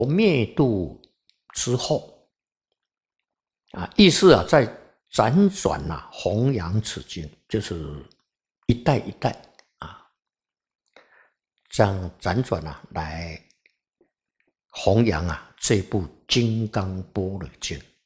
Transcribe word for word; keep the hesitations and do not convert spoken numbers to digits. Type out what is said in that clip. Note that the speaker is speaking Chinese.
灭度之后啊，意思啊，在辗转啊，弘扬此经，就是一代一代啊，这样辗转啊，来弘扬啊这部《金刚般若经》。